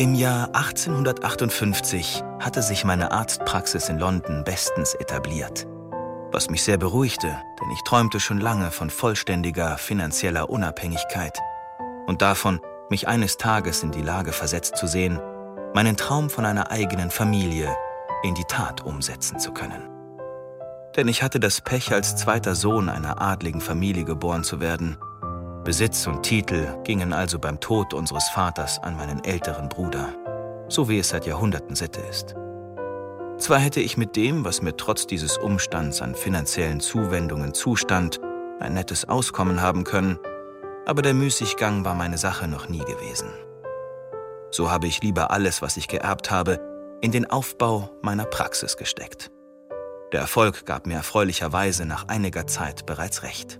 Im Jahr 1858 hatte sich meine Arztpraxis in London bestens etabliert. Was mich sehr beruhigte, denn ich träumte schon lange von vollständiger finanzieller Unabhängigkeit und davon, mich eines Tages in die Lage versetzt zu sehen, meinen Traum von einer eigenen Familie in die Tat umsetzen zu können. Denn ich hatte das Pech, als zweiter Sohn einer adligen Familie geboren zu werden. Besitz und Titel gingen also beim Tod unseres Vaters an meinen älteren Bruder, so wie es seit Jahrhunderten Sitte ist. Zwar hätte ich mit dem, was mir trotz dieses Umstands an finanziellen Zuwendungen zustand, ein nettes Auskommen haben können, aber der Müßiggang war meine Sache noch nie gewesen. So habe ich lieber alles, was ich geerbt habe, in den Aufbau meiner Praxis gesteckt. Der Erfolg gab mir erfreulicherweise nach einiger Zeit bereits recht.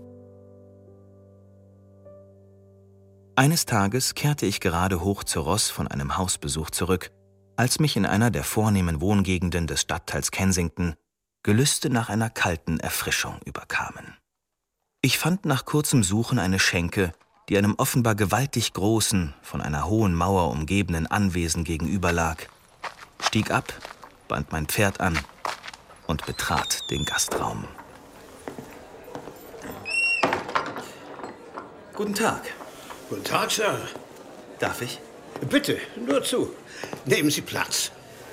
Eines Tages kehrte ich gerade hoch zur Ross von einem Hausbesuch zurück, als mich in einer der vornehmen Wohngegenden des Stadtteils Kensington Gelüste nach einer kalten Erfrischung überkamen. Ich fand nach kurzem Suchen eine Schenke, die einem offenbar gewaltig großen, von einer hohen Mauer umgebenen Anwesen gegenüber lag, stieg ab, band mein Pferd an und betrat den Gastraum. Guten Tag. Guten Tag, Sir. Darf ich? Bitte, nur zu. Nehmen Sie Platz.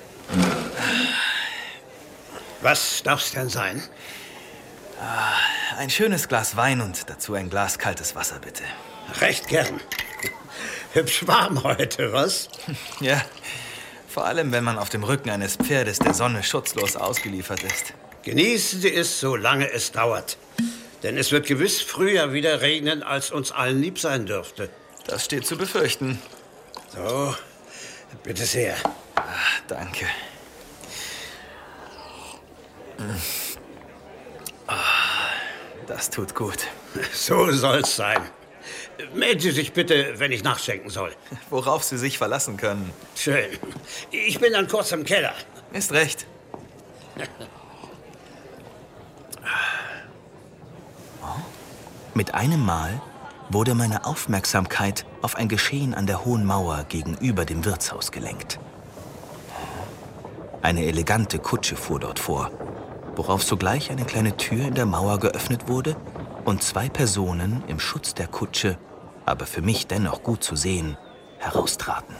Was darf's denn sein? Ein schönes Glas Wein und dazu ein Glas kaltes Wasser, bitte. Recht gern. Hübsch warm heute, was? Ja, vor allem, wenn man auf dem Rücken eines Pferdes der Sonne schutzlos ausgeliefert ist. Genießen Sie es, solange es dauert. Denn es wird gewiss früher wieder regnen, als uns allen lieb sein dürfte. Das steht zu befürchten. So, bitte sehr. Danke. Das tut gut. So soll's sein. Melden Sie sich bitte, wenn ich nachschenken soll. Worauf Sie sich verlassen können. Schön. Ich bin dann kurz im Keller. Ist recht. Mit einem Mal wurde meine Aufmerksamkeit auf ein Geschehen an der Hohen Mauer gegenüber dem Wirtshaus gelenkt. Eine elegante Kutsche fuhr dort vor, worauf sogleich eine kleine Tür in der Mauer geöffnet wurde und zwei Personen im Schutz der Kutsche, aber für mich dennoch gut zu sehen, heraustraten.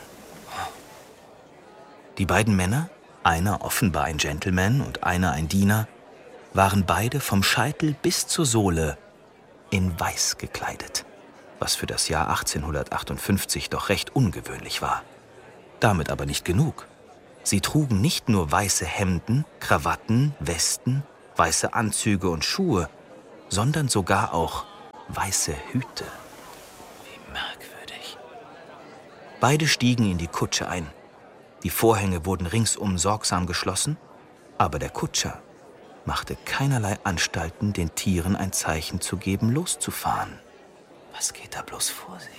Die beiden Männer, einer offenbar ein Gentleman und einer ein Diener, waren beide vom Scheitel bis zur Sohle in Weiß gekleidet, was für das Jahr 1858 doch recht ungewöhnlich war. Damit aber nicht genug. Sie trugen nicht nur weiße Hemden, Krawatten, Westen, weiße Anzüge und Schuhe, sondern sogar auch weiße Hüte. Wie merkwürdig. Beide stiegen in die Kutsche ein. Die Vorhänge wurden ringsum sorgsam geschlossen, aber der Kutscher machte keinerlei Anstalten, den Tieren ein Zeichen zu geben, loszufahren. Was geht da bloß vor sich?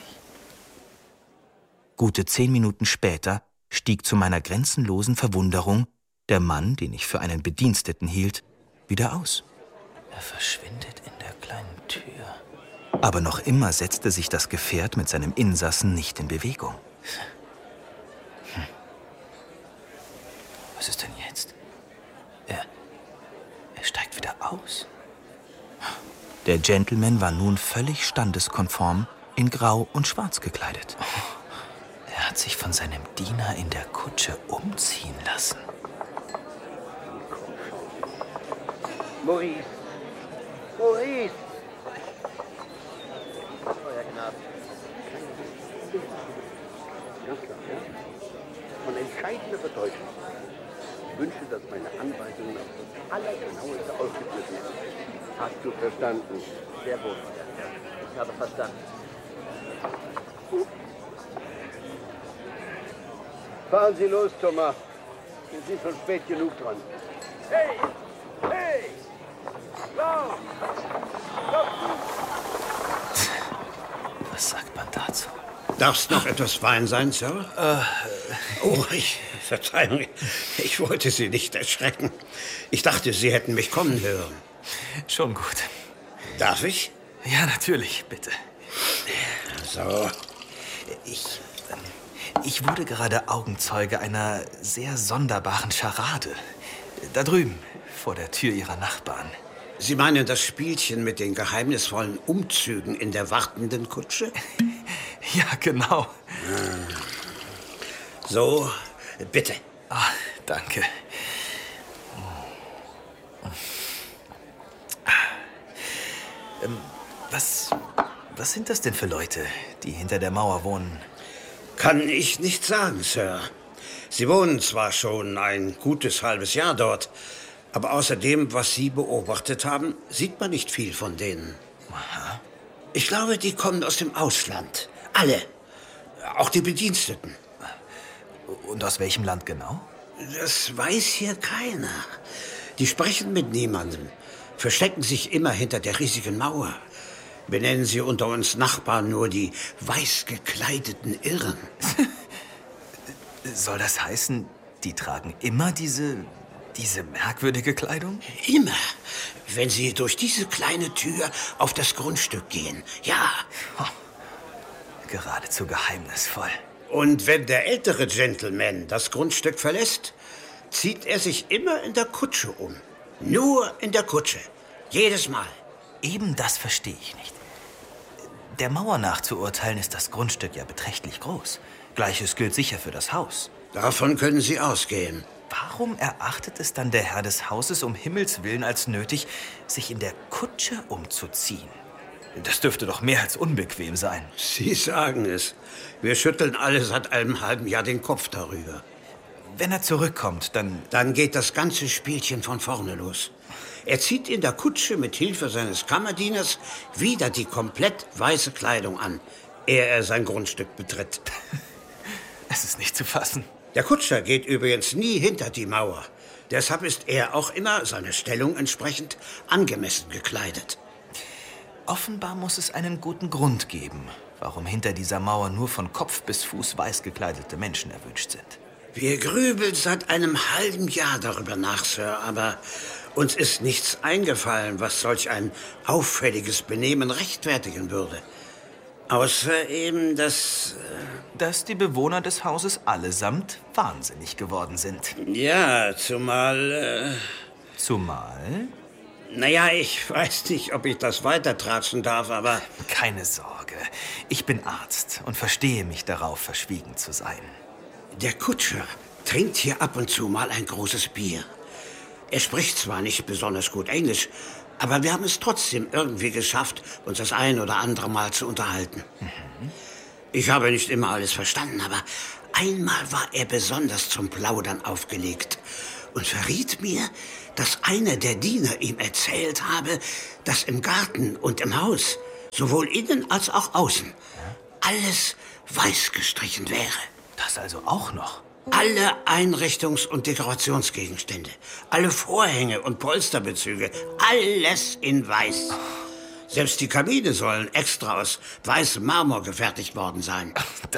Gute 10 Minuten später stieg zu meiner grenzenlosen Verwunderung der Mann, den ich für einen Bediensteten hielt, wieder aus. Er verschwindet in der kleinen Tür. Aber noch immer setzte sich das Gefährt mit seinem Insassen nicht in Bewegung. Was ist denn jetzt? Er steigt wieder aus. Der Gentleman war nun völlig standeskonform in Grau und Schwarz gekleidet. Er hat sich von seinem Diener in der Kutsche umziehen lassen. Maurice! Maurice! Euer Gnade. Von entscheidender Bedeutung. Ich wünsche, dass meine Anweisungen auf das Allergenaueste ausgeführt werden. Hast du verstanden? Sehr wohl, euer Herr. Ich habe verstanden. Fahren Sie los, Thomas. Wir sind schon spät genug dran. Hey! Hey! Lauf! Was sagt man dazu? Darf's noch etwas Wein sein, Sir? Verzeihung, ich wollte Sie nicht erschrecken. Ich dachte, Sie hätten mich kommen hören. Schon gut. Darf ich? Ja, natürlich, bitte. So. Ich wurde gerade Augenzeuge einer sehr sonderbaren Scharade. Da drüben, vor der Tür Ihrer Nachbarn. Sie meinen das Spielchen mit den geheimnisvollen Umzügen in der wartenden Kutsche? Ja, genau. So, bitte. Ah, danke. Was sind das denn für Leute, die hinter der Mauer wohnen? Kann ich nicht sagen, Sir. Sie wohnen zwar schon ein gutes halbes Jahr dort, aber außer dem, was Sie beobachtet haben, sieht man nicht viel von denen. Aha. Ich glaube, die kommen aus dem Ausland. Alle. Auch die Bediensteten. Und aus welchem Land genau? Das weiß hier keiner. Die sprechen mit niemandem, verstecken sich immer hinter der riesigen Mauer. Benennen sie unter uns Nachbarn nur die weiß gekleideten Irren. Soll das heißen, die tragen immer diese merkwürdige Kleidung? Immer, wenn sie durch diese kleine Tür auf das Grundstück gehen. Ja. Oh, geradezu geheimnisvoll. Und wenn der ältere Gentleman das Grundstück verlässt, zieht er sich immer in der Kutsche um. Nur in der Kutsche. Jedes Mal. Eben das verstehe ich nicht. Der Mauer nach zu urteilen, ist das Grundstück ja beträchtlich groß. Gleiches gilt sicher für das Haus. Davon können Sie ausgehen. Warum erachtet es dann der Herr des Hauses um Himmels Willen als nötig, sich in der Kutsche umzuziehen? Das dürfte doch mehr als unbequem sein. Sie sagen es. Wir schütteln alle seit einem halben Jahr den Kopf darüber. Wenn er zurückkommt, dann... Dann geht das ganze Spielchen von vorne los. Er zieht in der Kutsche mit Hilfe seines Kammerdieners wieder die komplett weiße Kleidung an, ehe er sein Grundstück betritt. Es ist nicht zu fassen. Der Kutscher geht übrigens nie hinter die Mauer. Deshalb ist er auch immer seiner Stellung entsprechend angemessen gekleidet. Offenbar muss es einen guten Grund geben, warum hinter dieser Mauer nur von Kopf bis Fuß weiß gekleidete Menschen erwünscht sind. Wir grübeln seit einem halben Jahr darüber nach, Sir, aber uns ist nichts eingefallen, was solch ein auffälliges Benehmen rechtfertigen würde. Außer eben, dass die Bewohner des Hauses allesamt wahnsinnig geworden sind. Ja, zumal... Zumal? Naja, ich weiß nicht, ob ich das weitertratschen darf, aber... Keine Sorge. Ich bin Arzt und verstehe mich darauf, verschwiegen zu sein. Der Kutscher trinkt hier ab und zu mal ein großes Bier. Er spricht zwar nicht besonders gut Englisch, aber wir haben es trotzdem irgendwie geschafft, uns das ein oder andere Mal zu unterhalten. Ich habe nicht immer alles verstanden, aber einmal war er besonders zum Plaudern aufgelegt und verriet mir, dass einer der Diener ihm erzählt habe, dass im Garten und im Haus, sowohl innen als auch außen, alles weiß gestrichen wäre. Das also auch noch? Alle Einrichtungs- und Dekorationsgegenstände, alle Vorhänge und Polsterbezüge, alles in weiß. Selbst die Kabine sollen extra aus weißem Marmor gefertigt worden sein.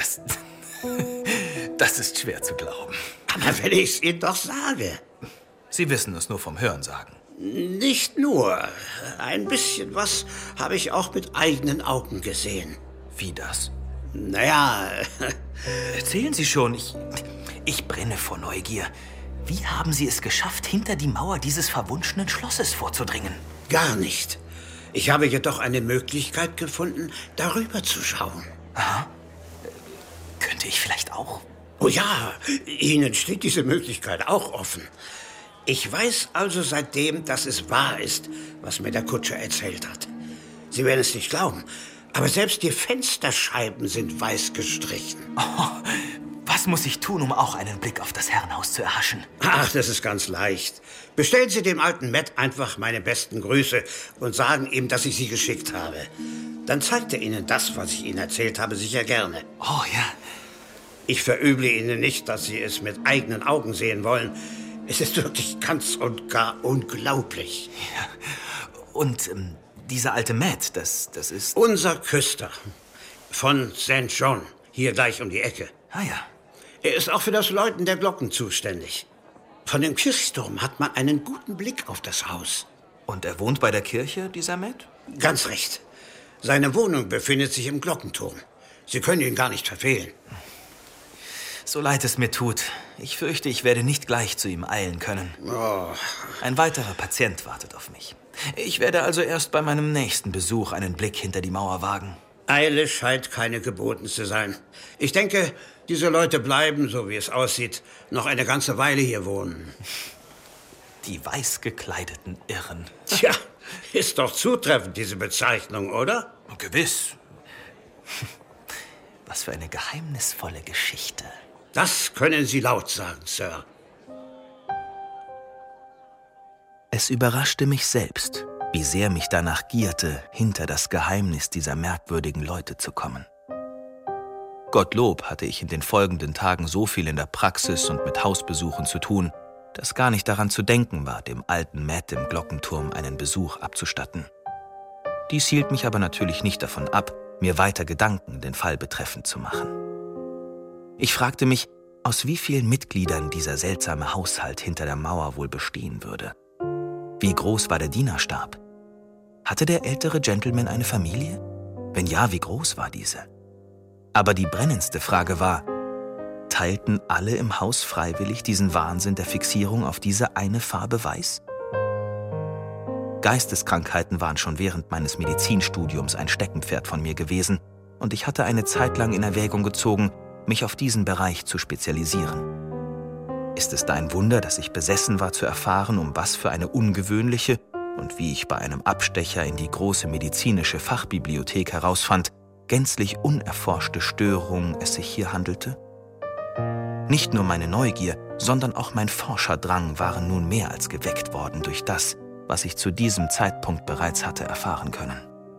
Das ist schwer zu glauben. Aber wenn ich es Ihnen doch sage. Sie wissen es nur vom Hörensagen. Nicht nur. Ein bisschen was habe ich auch mit eigenen Augen gesehen. Wie das? Naja... Erzählen Sie schon, ich brenne vor Neugier. Wie haben Sie es geschafft, hinter die Mauer dieses verwunschenen Schlosses vorzudringen? Gar nicht. Ich habe jedoch eine Möglichkeit gefunden, darüber zu schauen. Aha. Könnte ich vielleicht auch? Oh ja, Ihnen steht diese Möglichkeit auch offen. Ich weiß also seitdem, dass es wahr ist, was mir der Kutscher erzählt hat. Sie werden es nicht glauben, aber selbst die Fensterscheiben sind weiß gestrichen. Oh, was muss ich tun, um auch einen Blick auf das Herrenhaus zu erhaschen? Ach, das ist ganz leicht. Bestellen Sie dem alten Matt einfach meine besten Grüße und sagen ihm, dass ich Sie geschickt habe. Dann zeigt er Ihnen das, was ich Ihnen erzählt habe, sicher gerne. Oh ja. Ich verüble Ihnen nicht, dass Sie es mit eigenen Augen sehen wollen. Es ist wirklich ganz und gar unglaublich. Ja. Und dieser alte Matt, das ist... Unser Küster von St. John, hier gleich um die Ecke. Ah ja. Er ist auch für das Läuten der Glocken zuständig. Von dem Kirchturm hat man einen guten Blick auf das Haus. Und er wohnt bei der Kirche, dieser Matt? Ganz recht. Seine Wohnung befindet sich im Glockenturm. Sie können ihn gar nicht verfehlen. So leid es mir tut. Ich fürchte, ich werde nicht gleich zu ihm eilen können. Oh. Ein weiterer Patient wartet auf mich. Ich werde also erst bei meinem nächsten Besuch einen Blick hinter die Mauer wagen. Eile scheint keine geboten zu sein. Ich denke, diese Leute bleiben, so wie es aussieht, noch eine ganze Weile hier wohnen. Die weiß gekleideten Irren. Tja, ist doch zutreffend, diese Bezeichnung, oder? Gewiss. Was für eine geheimnisvolle Geschichte. Das können Sie laut sagen, Sir. Es überraschte mich selbst, wie sehr mich danach gierte, hinter das Geheimnis dieser merkwürdigen Leute zu kommen. Gottlob hatte ich in den folgenden Tagen so viel in der Praxis und mit Hausbesuchen zu tun, dass gar nicht daran zu denken war, dem alten Matt im Glockenturm einen Besuch abzustatten. Dies hielt mich aber natürlich nicht davon ab, mir weiter Gedanken den Fall betreffend zu machen. Ich fragte mich, aus wie vielen Mitgliedern dieser seltsame Haushalt hinter der Mauer wohl bestehen würde. Wie groß war der Dienerstab? Hatte der ältere Gentleman eine Familie? Wenn ja, wie groß war diese? Aber die brennendste Frage war, teilten alle im Haus freiwillig diesen Wahnsinn der Fixierung auf diese eine Farbe weiß? Geisteskrankheiten waren schon während meines Medizinstudiums ein Steckenpferd von mir gewesen und ich hatte eine Zeit lang in Erwägung gezogen, mich auf diesen Bereich zu spezialisieren. Ist es da ein Wunder, dass ich besessen war zu erfahren, um was für eine ungewöhnliche und wie ich bei einem Abstecher in die große medizinische Fachbibliothek herausfand, gänzlich unerforschte Störung es sich hier handelte? Nicht nur meine Neugier, sondern auch mein Forscherdrang waren nun mehr als geweckt worden durch das, was ich zu diesem Zeitpunkt bereits hatte erfahren können.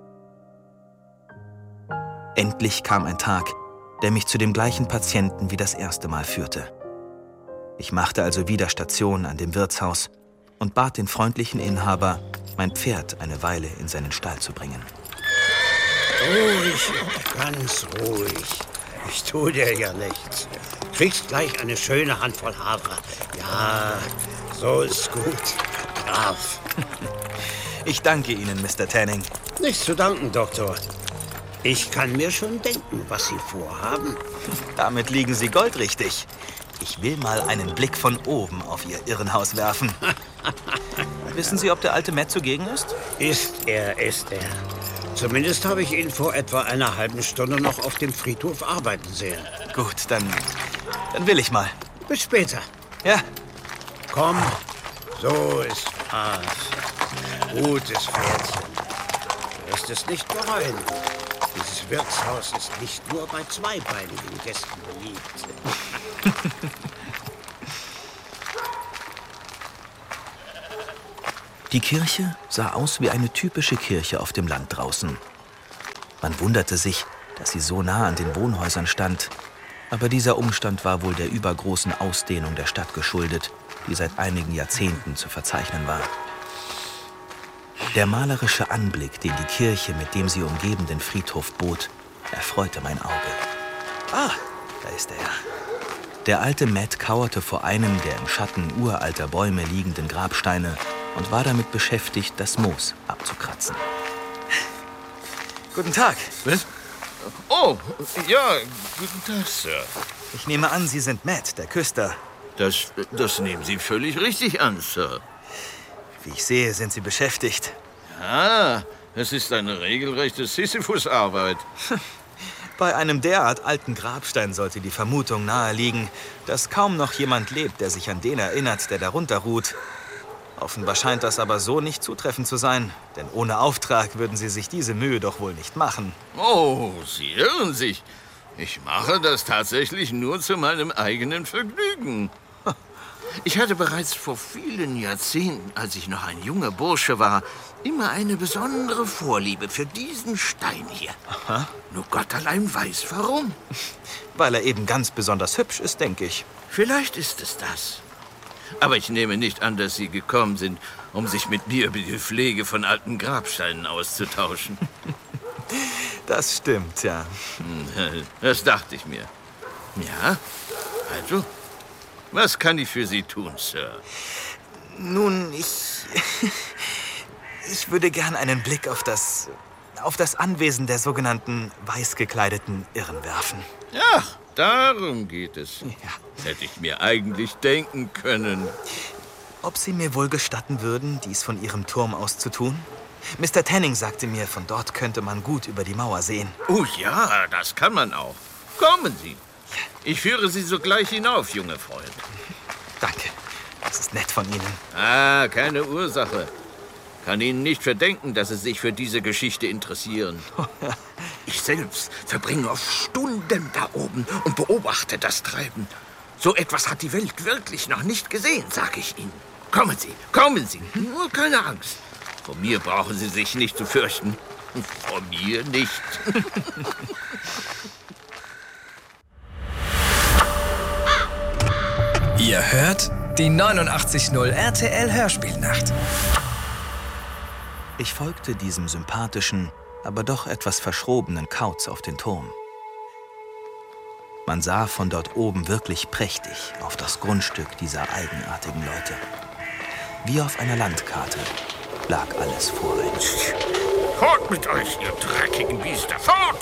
Endlich kam ein Tag, der mich zu dem gleichen Patienten wie das erste Mal führte. Ich machte also wieder Station an dem Wirtshaus und bat den freundlichen Inhaber, mein Pferd eine Weile in seinen Stall zu bringen. Ruhig, ganz ruhig. Ich tue dir ja nichts. Kriegst gleich eine schöne Handvoll Havre. Ja, so ist gut. Brav. Ich danke Ihnen, Mr. Tanning. Nichts zu danken, Doktor. Ich kann mir schon denken, was Sie vorhaben. Damit liegen Sie goldrichtig. Ich will mal einen Blick von oben auf Ihr Irrenhaus werfen. Wissen Sie, ob der alte Matt zugegen ist? Ist er. Zumindest habe ich ihn vor etwa einer halben Stunde noch auf dem Friedhof arbeiten sehen. Gut, dann will ich mal. Bis später. Ja. Komm, so ist Spaß. Gutes Pferdchen. Du wirst es nicht bereuen. Dieses Wirtshaus ist nicht nur bei zweibeinigen Gästen beliebt. Die Kirche sah aus wie eine typische Kirche auf dem Land draußen. Man wunderte sich, dass sie so nah an den Wohnhäusern stand. Aber dieser Umstand war wohl der übergroßen Ausdehnung der Stadt geschuldet, die seit einigen Jahrzehnten zu verzeichnen war. Der malerische Anblick, den die Kirche mit dem sie umgebenden Friedhof bot, erfreute mein Auge. Ah, da ist er. Der alte Matt kauerte vor einem der im Schatten uralter Bäume liegenden Grabsteine und war damit beschäftigt, das Moos abzukratzen. Guten Tag. Was? Oh, ja, guten Tag, Sir. Ich nehme an, Sie sind Matt, der Küster. Das nehmen Sie völlig richtig an, Sir. Wie ich sehe, sind Sie beschäftigt. Ja, es ist eine regelrechte Sisyphus-Arbeit. Bei einem derart alten Grabstein sollte die Vermutung naheliegen, dass kaum noch jemand lebt, der sich an den erinnert, der darunter ruht. Offenbar scheint das aber so nicht zutreffend zu sein, denn ohne Auftrag würden Sie sich diese Mühe doch wohl nicht machen. Oh, Sie irren sich. Ich mache das tatsächlich nur zu meinem eigenen Vergnügen. Ich hatte bereits vor vielen Jahrzehnten, als ich noch ein junger Bursche war, immer eine besondere Vorliebe für diesen Stein hier. Aha. Nur Gott allein weiß, warum. Weil er eben ganz besonders hübsch ist, denke ich. Vielleicht ist es das. Aber ich nehme nicht an, dass Sie gekommen sind, um sich mit mir über die Pflege von alten Grabsteinen auszutauschen. Das stimmt, ja. Das dachte ich mir. Ja, also, was kann ich für Sie tun, Sir? Nun, ich würde gern einen Blick auf das Anwesen der sogenannten weiß gekleideten Irren werfen. Ach, darum geht es. Ja. Hätte ich mir eigentlich denken können. Ob Sie mir wohl gestatten würden, dies von Ihrem Turm aus zu tun? Mr. Tanning sagte mir, von dort könnte man gut über die Mauer sehen. Oh ja, das kann man auch. Kommen Sie. Ich führe Sie sogleich hinauf, junge Freund. Danke, das ist nett von Ihnen. Ah, keine Ursache. Kann Ihnen nicht verdenken, dass Sie sich für diese Geschichte interessieren. Ich selbst verbringe oft Stunden da oben und beobachte das Treiben. So etwas hat die Welt wirklich noch nicht gesehen, sage ich Ihnen. Kommen Sie, kommen Sie. Nur keine Angst. Vor mir brauchen Sie sich nicht zu fürchten. Vor mir nicht. Ihr hört die 89.0 RTL Hörspielnacht. Ich folgte diesem sympathischen, aber doch etwas verschrobenen Kauz auf den Turm. Man sah von dort oben wirklich prächtig auf das Grundstück dieser eigenartigen Leute. Wie auf einer Landkarte lag alles vor uns. Fort mit euch, ihr dreckigen Biester, fort!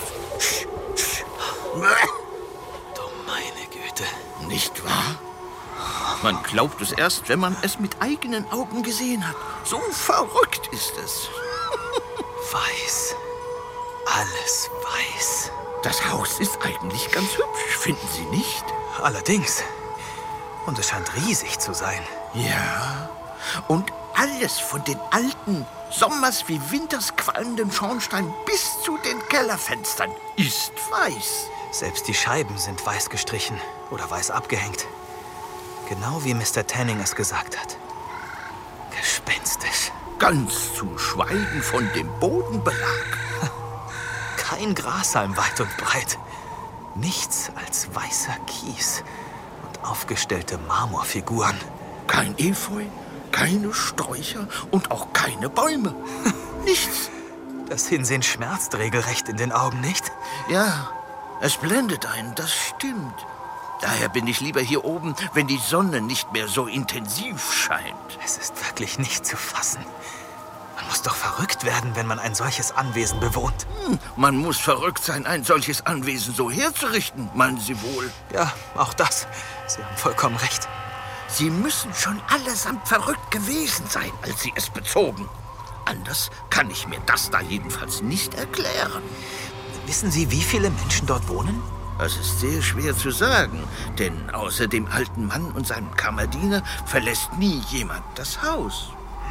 Du meine Güte. Nicht wahr? Man glaubt es erst, wenn man es mit eigenen Augen gesehen hat. So verrückt ist es. Weiß. Alles weiß. Das Haus ist eigentlich ganz hübsch, finden Sie nicht? Allerdings. Und es scheint riesig zu sein. Ja. Und alles von den alten, sommers wie winters qualmenden Schornsteinen bis zu den Kellerfenstern ist weiß. Selbst die Scheiben sind weiß gestrichen oder weiß abgehängt. Genau wie Mr. Tanning es gesagt hat. Gespenstisch. Ganz zu schweigen von dem Bodenbelag. Kein Grashalm weit und breit. Nichts als weißer Kies und aufgestellte Marmorfiguren. Kein Efeu, keine Sträucher und auch keine Bäume. Nichts. Das Hinsehen schmerzt regelrecht in den Augen, nicht? Ja, es blendet einen, das stimmt. Daher bin ich lieber hier oben, wenn die Sonne nicht mehr so intensiv scheint. Es ist wirklich nicht zu fassen. Man muss doch verrückt werden, wenn man ein solches Anwesen bewohnt. Man muss verrückt sein, ein solches Anwesen so herzurichten, meinen Sie wohl? Ja, auch das. Sie haben vollkommen recht. Sie müssen schon allesamt verrückt gewesen sein, als Sie es bezogen. Anders kann ich mir das da jedenfalls nicht erklären. Wissen Sie, wie viele Menschen dort wohnen? Das ist sehr schwer zu sagen, denn außer dem alten Mann und seinem Kammerdiener verlässt nie jemand das Haus.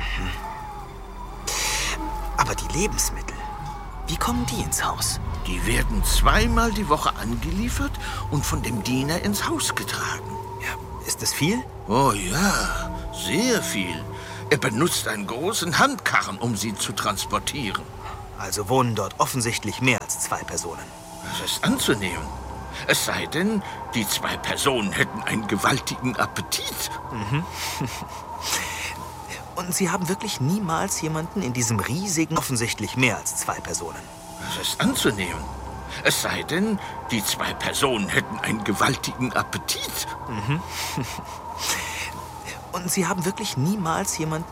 Aber die Lebensmittel, wie kommen die ins Haus? Die werden zweimal die Woche angeliefert und von dem Diener ins Haus getragen. Ja, ist es viel? Oh ja, sehr viel. Er benutzt einen großen Handkarren, um sie zu transportieren. Also wohnen dort offensichtlich mehr als 2 Personen. Das ist anzunehmen. Es sei denn, die 2 Personen hätten einen gewaltigen Appetit. Und Sie haben wirklich niemals jemanden in diesem riesigen, offensichtlich mehr als 2 Personen. Das ist anzunehmen. Es sei denn, die 2 Personen hätten einen gewaltigen Appetit. Und Sie haben wirklich niemals jemanden